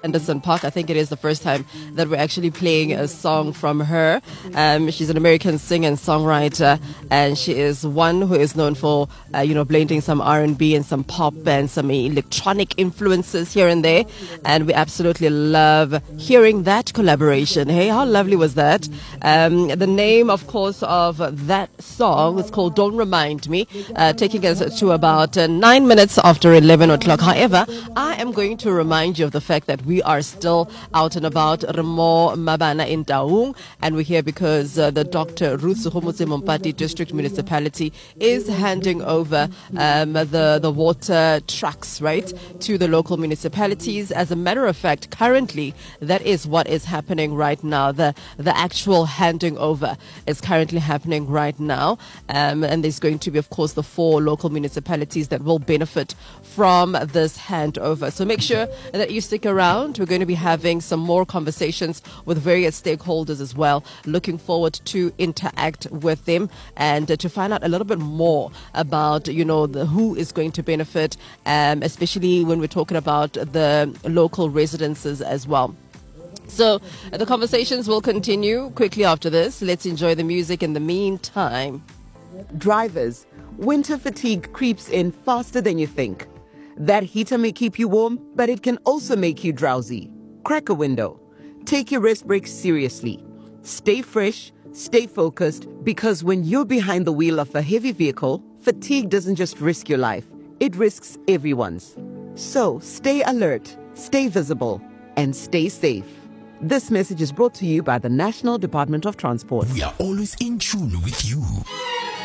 Anderson .Paak. I think it is the first time that we're actually playing a song from her. She's an American singer and songwriter, and she is one who is known for, blending some R&B and some pop and some electronic influences here and there. And we absolutely love hearing that collaboration. Hey, how lovely was that? The name, of course, of that song is called Don't Remind Me, taking us to about 9 minutes after 11 o'clock. However, I am going to remind you of the fact that we are still out and about Remo Mabana in Taung, and we're here because the Dr. Ruth Suhumutse Mompati District Municipality is handing over the water trucks, right, to the local municipalities. As a matter of fact, currently that is what is happening right now. The actual handing over is currently happening right now, and there's going to be, of course, the 4 local municipalities that will benefit from this handover. So make sure that you stick around. We're going to be having some more conversations with various stakeholders as well. Looking forward to interact with them and to find out a little bit more about, who is going to benefit, especially when we're talking about the local residences as well. So the conversations will continue quickly after this. Let's enjoy the music in the meantime. Drivers, winter fatigue creeps in faster than you think. That heater may keep you warm, but it can also make you drowsy. Crack a window. Take your rest breaks seriously. Stay fresh, stay focused, because when you're behind the wheel of a heavy vehicle, fatigue doesn't just risk your life, it risks everyone's. So stay alert, stay visible, and stay safe. This message is brought to you by the National Department of Transport. We are always in tune with you.